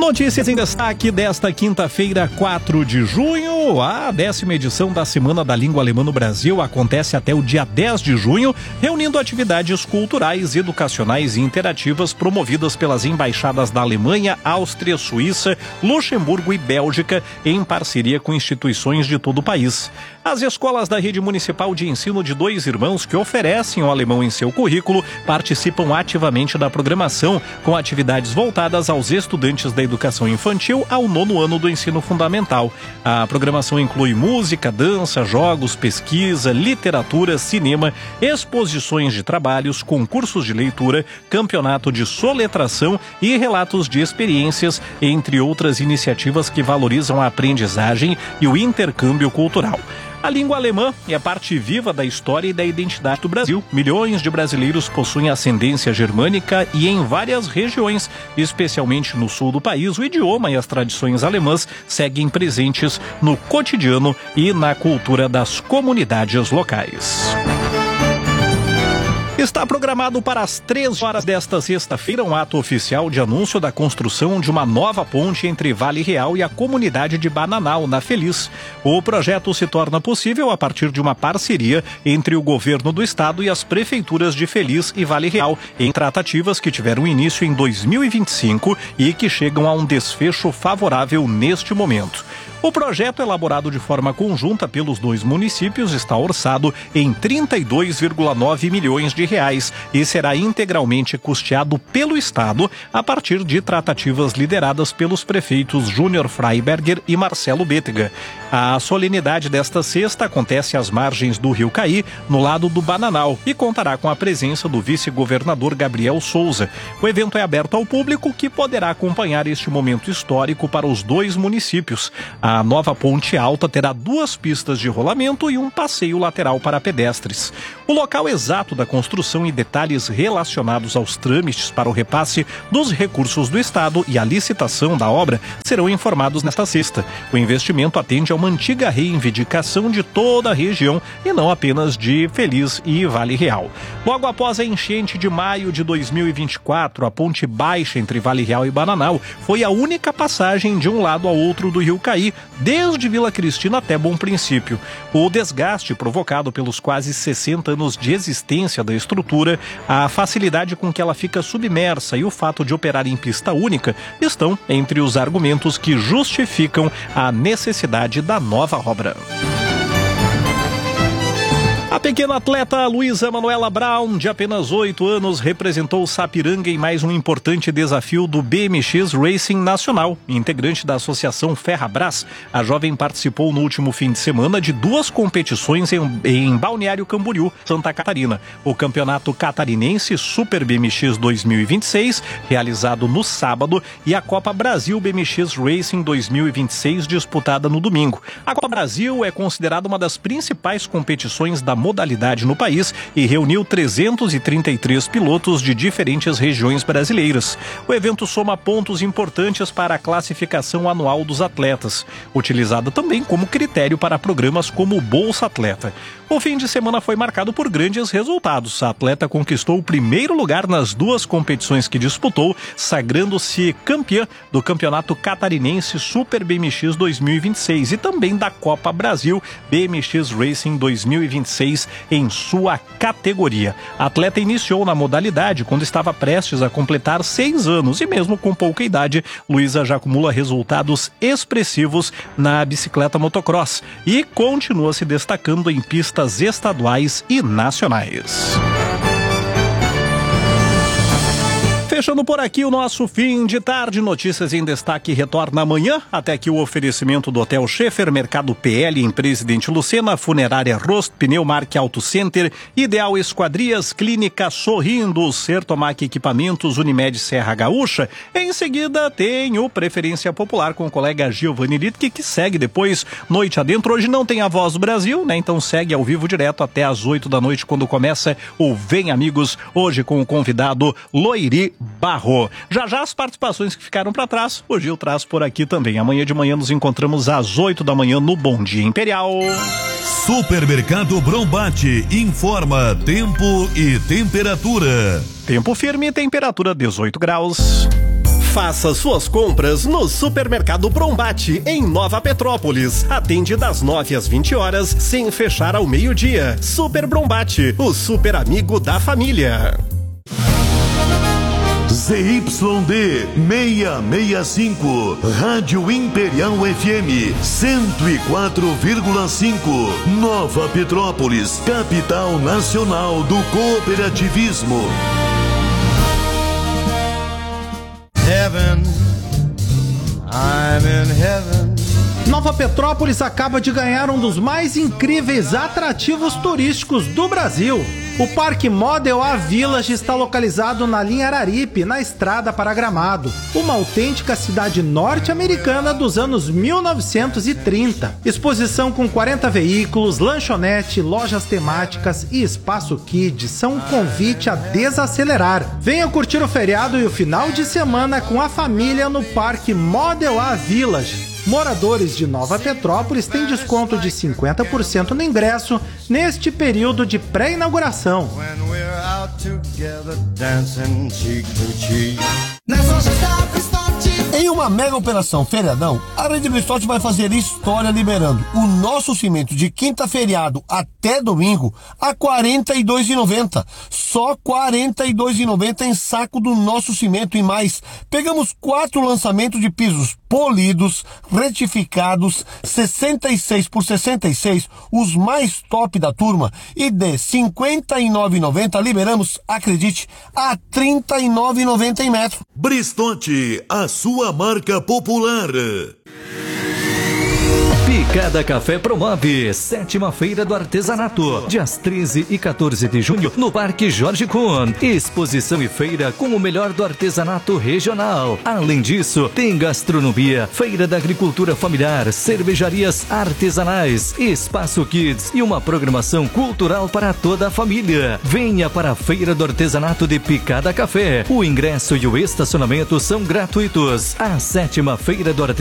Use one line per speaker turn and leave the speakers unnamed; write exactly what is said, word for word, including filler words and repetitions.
Notícias em destaque desta quinta-feira, quatro de junho. A décima edição da Semana da Língua Alemã no Brasil acontece até o dia dez de junho, reunindo atividades culturais, educacionais e interativas promovidas pelas embaixadas da Alemanha, Áustria, Suíça, Luxemburgo e Bélgica, em parceria com instituições de todo o país. As escolas da rede municipal de ensino de Dois Irmãos, que oferecem o alemão em seu currículo, participam ativamente da programação, com atividades voltadas aos estudantes da educação infantil ao nono ano do ensino fundamental. A programação inclui música, dança, jogos, pesquisa, literatura, cinema, exposições de trabalhos, concursos de leitura, campeonato de soletração e relatos de experiências, entre outras iniciativas que valorizam a aprendizagem e o intercâmbio cultural. A língua alemã é parte viva da história e da identidade do Brasil. Milhões de brasileiros possuem ascendência germânica e em várias regiões, especialmente no sul do país, o idioma e as tradições alemãs seguem presentes no cotidiano e na cultura das comunidades locais. Está programado para as três horas desta sexta-feira um ato oficial de anúncio da construção de uma nova ponte entre Vale Real e a comunidade de Bananal, na Feliz. O projeto se torna possível a partir de uma parceria entre o governo do estado e as prefeituras de Feliz e Vale Real, em tratativas que tiveram início em dois mil e vinte e cinco e que chegam a um desfecho favorável neste momento. O projeto, elaborado de forma conjunta pelos dois municípios, está orçado em trinta e dois vírgula nove milhões de reais e será integralmente custeado pelo Estado a partir de tratativas lideradas pelos prefeitos Júnior Freiberger e Marcelo Bétega. A solenidade desta sexta acontece às margens do Rio Caí, no lado do Bananal, e contará com a presença do vice-governador Gabriel Souza. O evento é aberto ao público, que poderá acompanhar este momento histórico para os dois municípios. A nova ponte alta terá duas pistas de rolamento e um passeio lateral para pedestres. O local exato da construção e detalhes relacionados aos trâmites para o repasse dos recursos do Estado e a licitação da obra serão informados nesta sexta. O investimento atende a uma antiga reivindicação de toda a região e não apenas de Feliz e Vale Real. Logo após a enchente de maio de dois mil e vinte e quatro, a ponte baixa entre Vale Real e Bananal foi a única passagem de um lado ao outro do Rio Caí, desde Vila Cristina até Bom Princípio. O desgaste provocado pelos quase sessenta anos de existência da estrutura, a facilidade com que ela fica submersa e o fato de operar em pista única estão entre os argumentos que justificam a necessidade da nova obra. A pequena atleta Luísa Manuela Brown, de apenas oito anos, representou Sapiranga em mais um importante desafio do B M X Racing Nacional. Integrante da Associação Ferrabras, a jovem participou no último fim de semana de duas competições em, em Balneário Camboriú, Santa Catarina. O Campeonato Catarinense Super B M X dois mil e vinte e seis, realizado no sábado, e a Copa Brasil B M X Racing dois mil e vinte e seis, disputada no domingo. A Copa Brasil é considerada uma das principais competições da modalidade no país e reuniu trezentos e trinta e três pilotos de diferentes regiões brasileiras. O evento soma pontos importantes para a classificação anual dos atletas, utilizada também como critério para programas como o Bolsa Atleta. O fim de semana foi marcado por grandes resultados. A atleta conquistou o primeiro lugar nas duas competições que disputou, sagrando-se campeã do Campeonato Catarinense Super B M X dois mil e vinte e seis e também da Copa Brasil B M X Racing dois mil e vinte e seis em sua categoria. A atleta iniciou na modalidade quando estava prestes a completar seis anos e mesmo com pouca idade, Luísa já acumula resultados expressivos na bicicleta motocross e continua se destacando em pistas estaduais e nacionais. Fechando por aqui o nosso fim de tarde, Notícias em Destaque retorna amanhã. Até aqui o oferecimento do Hotel Schaefer, Mercado P L em Presidente Lucena, Funerária Rost, Pneumark Auto Center, Ideal Esquadrias, Clínica Sorrindo, Sertomac Equipamentos, Unimed Serra Gaúcha. Em seguida tem o Preferência Popular com o colega Giovanni Littke, que segue depois Noite Adentro. Hoje não tem a Voz do Brasil, né? Então segue ao vivo direto até às oito da noite, quando começa o Vem Amigos, hoje com o convidado Loiri Barro. Já já as participações que ficaram para trás, o Gil traz por aqui também. Amanhã de manhã nos encontramos às oito da manhã no Bom Dia Imperial.
Supermercado Brombate informa tempo e temperatura.
Tempo firme e temperatura dezoito graus.
Faça suas compras no Supermercado Brombate, em Nova Petrópolis. Atende das nove às vinte horas, sem fechar ao meio-dia. Super Brombate, o super amigo da família.
Z Y D seiscentos e sessenta e cinco, Rádio Imperial F M cento e quatro vírgula cinco, Nova Petrópolis, capital nacional do cooperativismo.
Heaven, I'm in heaven.
Nova Petrópolis acaba de ganhar um dos mais incríveis atrativos turísticos do Brasil. O Parque Model A Village está localizado na linha Araripe, na estrada para Gramado, uma autêntica cidade norte-americana dos anos mil novecentos e trinta. Exposição com quarenta veículos, lanchonete, lojas temáticas e espaço kids são um convite a desacelerar. Venha curtir o feriado e o final de semana com a família no Parque Model A Village. Moradores de Nova Petrópolis têm desconto de cinquenta por cento no ingresso neste período de pré-inauguração.
Em uma mega operação feriadão, a Rede Bristol vai fazer história liberando o nosso cimento de quinta feriado até domingo a quarenta e dois reais e noventa centavos. Só quarenta e dois reais e noventa centavos em saco do nosso cimento e mais. Pegamos quatro lançamentos de pisos polidos, retificados, sessenta e seis por sessenta e seis, os mais top da turma, e de cinquenta e nove reais e noventa centavos liberamos, acredite, a trinta e nove reais e noventa centavos em metro.
Bristonte, a sua marca popular.
Picada Café promove sétima Feira do Artesanato, dias treze e quatorze de junho, no Parque Jorge Kuhn. Exposição e feira com o melhor do artesanato regional. Além disso, tem gastronomia, feira da agricultura familiar, cervejarias artesanais, espaço kids e uma programação cultural para toda a família. Venha para a Feira do Artesanato de Picada Café. O ingresso e o estacionamento são gratuitos. A sétima Feira do Artesanato